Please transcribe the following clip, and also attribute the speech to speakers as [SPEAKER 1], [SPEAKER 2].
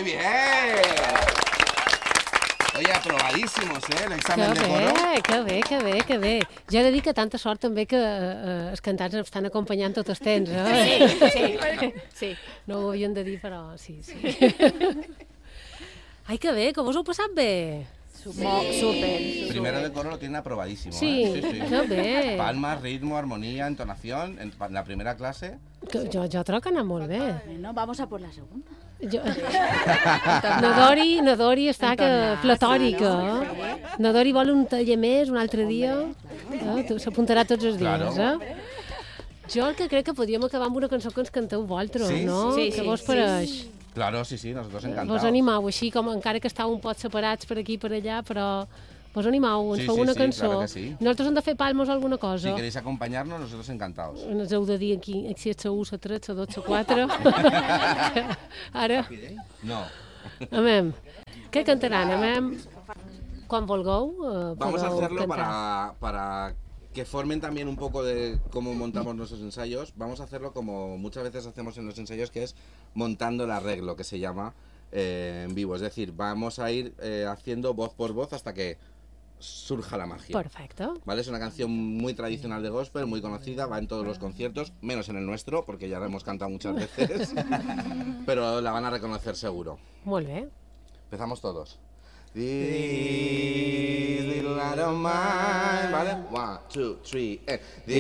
[SPEAKER 1] bien! Oye, aprobadíssimos, el examen de coro.
[SPEAKER 2] Que bé. Jo he de dir que tanta sort també que els cantants ens estan acompanyant tot el temps,
[SPEAKER 3] Sí.
[SPEAKER 2] No ho havien de dir, però sí. Ai, que bé, com us heu passat bé?
[SPEAKER 3] Súper.
[SPEAKER 1] Primero de coro lo tienen aprobadísimo.
[SPEAKER 2] Sí, que bé.
[SPEAKER 1] Palmas, ritmo, armonía, entonación. En la primera clase.
[SPEAKER 2] Jo trobo que ha anat molt bé.
[SPEAKER 3] Bueno, vamos a por la segunda.
[SPEAKER 2] Nadori està platòrica. Nadori vol un taller més un altre dia. S'apuntarà tots els dies, Jo el que crec que podríem acabar amb una cançó que ens canteu vosaltres, no?
[SPEAKER 3] Sí,
[SPEAKER 2] que vos pareix?
[SPEAKER 1] Claro, sí, nosotros encantados.
[SPEAKER 2] Vos animau, així com encara que estàveu un poc separats per aquí i per allà, però vos animau, ens feu una cançó.
[SPEAKER 1] Claro que sí.
[SPEAKER 2] Nosaltres hem de fer palmos alguna cosa.
[SPEAKER 1] Si queréis acompañarnos, nosotros encantados.
[SPEAKER 2] Ens heu de dir aquí si és la 1, la 3, la 2, la 4. Ara,
[SPEAKER 1] No.
[SPEAKER 2] amem, què cantaran? Quan vulgueu.
[SPEAKER 1] Vamos a
[SPEAKER 2] podeu
[SPEAKER 1] hacerlo
[SPEAKER 2] cantar.
[SPEAKER 1] para que formen también un poco de cómo montamos nuestros ensayos. Vamos a hacerlo como muchas veces hacemos en los ensayos, que es montando el arreglo, que se llama en vivo. Es decir, vamos a ir haciendo voz por voz hasta que surja la magia.
[SPEAKER 2] Perfecte.
[SPEAKER 1] ¿Vale? Es una canción muy tradicional de gospel, muy conocida, va en todos los conciertos, menos en el nuestro, porque ya la hemos cantado muchas veces, pero la van a reconocer seguro.
[SPEAKER 2] Molt bé.
[SPEAKER 1] Empezamos todos. This little light of mine, ¿vale? 1, 2, 3,